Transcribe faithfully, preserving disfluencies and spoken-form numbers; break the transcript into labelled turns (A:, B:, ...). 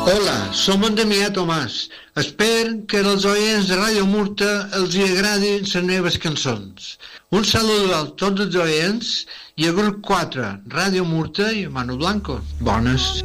A: Hola, som en Damià Tomàs. Espero que als oients de Ràdio Murta els hi agradin les meves cançons. Un saludo a tots els oients i a grup quatre, Ràdio Murta i Manu Blanco. Bones.